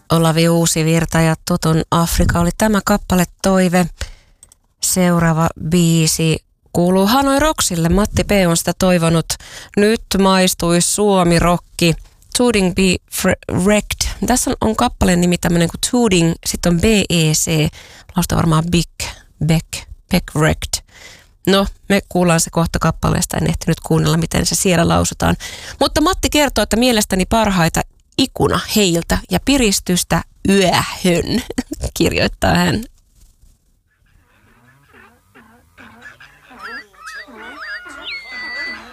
Olavi Uusivirta ja Tutun Afrika oli tämä kappale Toive. Seuraava biisi kuuluu Hanoi Rocksille. Matti P. on sitä toivonut. Nyt maistui Suomi-rokki. Tooting Be Wrecked. Tässä on kappaleen nimi tämmöinen kuin Tooting, sitten on B-E-C. Lausta varmaan Beck Wrecked. No, me kuullaan se kohta kappaleesta. En ehtinyt kuunnella, miten se siellä lausutaan. Mutta Matti kertoo, että mielestäni parhaita ikuna heiltä ja piristystä yöhön, kirjoittaa hän